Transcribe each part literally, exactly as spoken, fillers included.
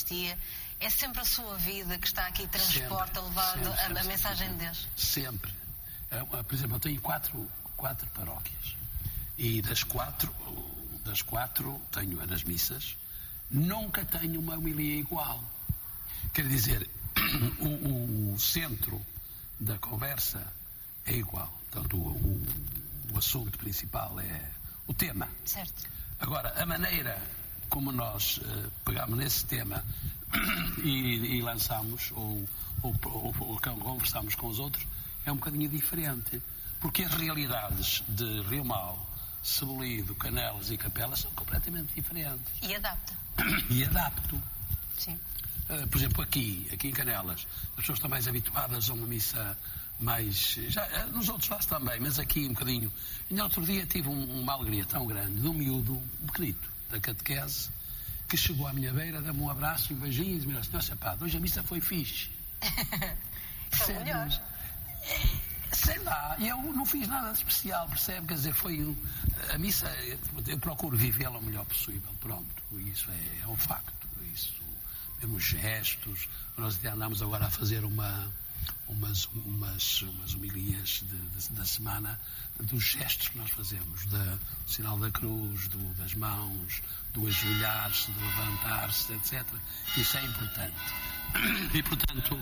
Eucaristia, é sempre a sua vida que está aqui e transporta, levando sempre, a, sempre, a mensagem sempre, de Deus? Sempre. Por exemplo, eu tenho quatro, quatro paróquias e das quatro, das quatro tenho nas missas, nunca tenho uma homilia igual. Quer dizer, o, o centro da conversa é igual. Portanto, o, o, o assunto principal é o tema. Certo. Agora, a maneira como nós uh, pegámos nesse tema e, e lançámos ou, ou, ou, ou conversámos com os outros é um bocadinho diferente. Porque as realidades de Rio Mau, Cebolide, Canelas e Capela são completamente diferentes. E adapta. E adapto. Sim. Uh, por exemplo, aqui, aqui em Canelas, as pessoas estão mais habituadas a uma missa mais... Já, nos outros lados também, mas aqui um bocadinho. E no outro dia tive um, uma alegria tão grande de um miúdo, um pequenito, da catequese, que chegou à minha beira, deu-me um abraço e um beijinho e disse: nossa, pá, hoje a missa foi fixe. São melhores. Sei lá, eu não fiz nada de especial, percebe? Quer dizer, foi um, a missa, eu procuro vivê-la o melhor possível, pronto, isso é, é um facto, isso, temos gestos, nós até andamos agora a fazer uma, umas, umas, umas homilias de, de, da semana dos gestos que nós fazemos, da, do sinal da cruz, do, das mãos, do ajoelhar-se, do levantar-se, etcétera. Isso é importante. E, portanto,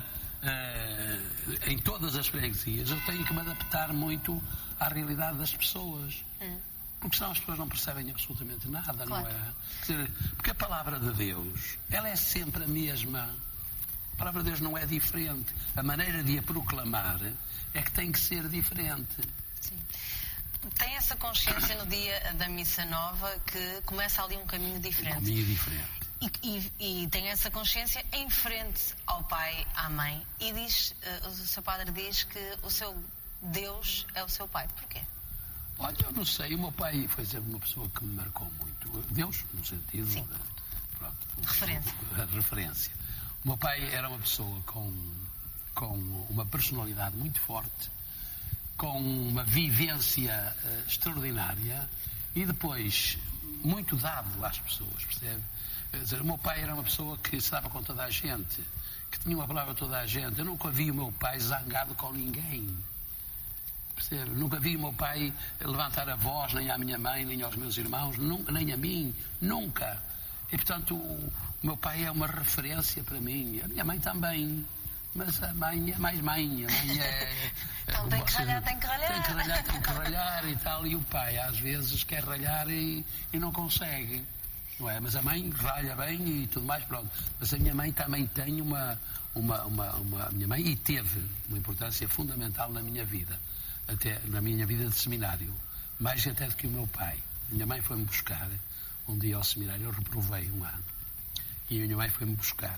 Uh, em todas as freguesias eu tenho que me adaptar muito à realidade das pessoas, hum. porque senão as pessoas não percebem absolutamente nada, claro. Não é? Quer dizer, porque a palavra de Deus, ela é sempre a mesma. A palavra de Deus não é diferente. A maneira de a proclamar é que tem que ser diferente. Sim. Tem essa consciência no dia da missa nova que começa ali um caminho diferente. Um caminho diferente. E, e, e tem essa consciência em frente ao pai, à mãe, e diz, uh, o seu padre diz que o seu Deus é o seu pai. Porquê? Olha, eu não sei, o meu pai foi sempre uma pessoa que me marcou muito. Deus, no sentido Sim. de, pronto, referência. A referência. O meu pai era uma pessoa com, com uma personalidade muito forte, com uma vivência uh, extraordinária e depois muito dado às pessoas, percebe? Quer dizer, o meu pai era uma pessoa que se dava com toda a gente, que tinha uma palavra a toda a gente. Eu nunca vi o meu pai zangado com ninguém. Percebe? Nunca vi o meu pai levantar a voz, nem à minha mãe, nem aos meus irmãos, nunca, nem a mim, nunca. E, portanto, o, o meu pai é uma referência para mim. A minha mãe também. Mas a mãe é mais mãe. A mãe é... Então tem que ralhar, tem que ralhar. Tem que ralhar, tem que ralhar e tal. E o pai, às vezes, quer ralhar e, e não consegue. Não é? Mas a mãe ralha bem e tudo mais, pronto. Mas a minha mãe também tem uma, uma, uma, uma... A minha mãe e teve uma importância fundamental na minha vida. Até na minha vida de seminário. Mais até do que o meu pai. A minha mãe foi-me buscar um dia ao seminário. Eu reprovei um ano. E a minha mãe foi-me buscar.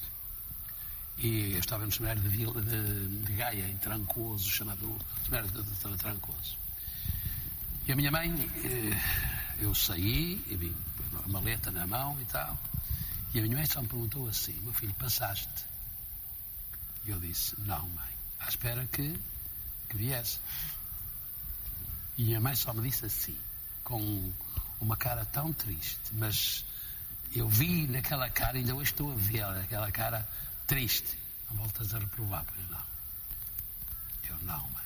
E eu estava no seminário de, Vila, de, de Gaia, em Trancoso, chamado seminário de, de, de Trancoso. E a minha mãe, eh, eu saí, e vim, a maleta na mão e tal, e a minha mãe só me perguntou assim: meu filho, passaste? E eu disse: não, mãe, à espera que, que viesse. E a minha mãe só me disse assim, com uma cara tão triste, mas eu vi naquela cara, ainda hoje estou a ver aquela cara triste. Não voltas a reprovar, pois não? Eu não, mãe.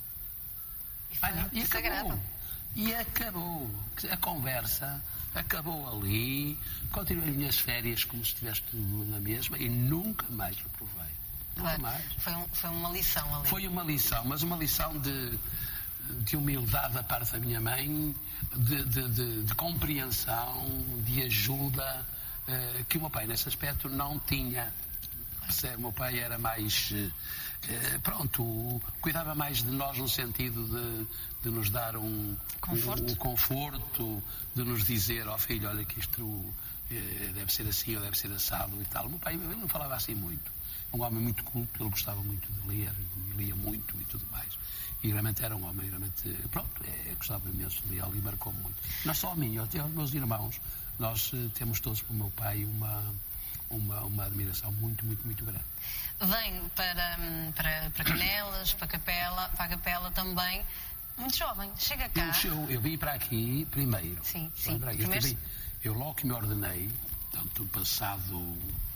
Olha, e acabou. E acabou. A conversa acabou ali. Continuei as minhas férias como se estivesse tudo na mesma e nunca mais reprovei. Nunca claro. mais. Foi, um, foi uma lição ali. Foi uma lição, mas uma lição de, de humildade da parte da minha mãe, de, de, de, de compreensão, de ajuda, uh, que o meu pai nesse aspecto não tinha. O meu pai era mais, eh, pronto, cuidava mais de nós no sentido de, de nos dar um conforto. Um, um conforto, de nos dizer, ó oh, filho, olha que isto eh, deve ser assim ou deve ser assado e tal. O meu pai ele não falava assim muito. Um homem muito culto, ele gostava muito de ler, lia muito e tudo mais. E realmente era um homem, realmente, pronto, é, gostava imenso de ler e marcou muito. Não só a mim, até aos meus irmãos, nós eh, temos todos para o meu pai uma... Uma, uma admiração muito, muito, muito grande. Vem para, para, para Canelas, para a Capela, para a Capela também, muito jovem. Chega cá. Eu, eu vim para aqui primeiro. Sim, sim. Eu, Primeiro... eu, eu logo que me ordenei, portanto, passado